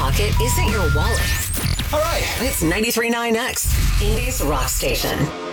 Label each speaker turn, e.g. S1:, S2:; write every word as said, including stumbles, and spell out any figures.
S1: pocket isn't your wallet.
S2: All right.
S1: It's ninety-three point nine X, Indy's rock station.